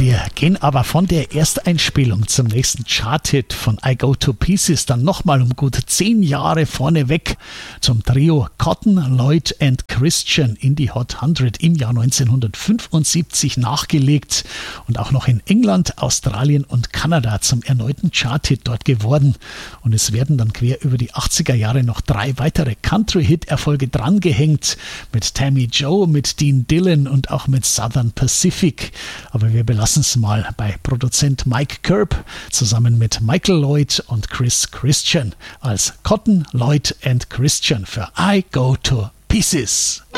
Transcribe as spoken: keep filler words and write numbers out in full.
Wir gehen aber von der Ersteinspielung zum nächsten Chart-Hit von I Go to Pieces dann nochmal um gut zehn Jahre vorne weg zum Trio Cotton, Lloyd and Christian in die Hot hundert im Jahr neunzehnhundertfünfundsiebzig nachgelegt und auch noch in England, Australien und Kanada zum erneuten Chart-Hit dort geworden. Und es werden dann quer über die achtziger Jahre noch drei weitere Country-Hit-Erfolge drangehängt mit Tammy Joe, mit Dean Dillon und auch mit Southern Pacific. Aber wir belassen es mal bei Produzent Mike Curb zusammen mit Michael Lloyd und Chris Christian als Cotton, Lloyd and Christian für I Go to Pieces.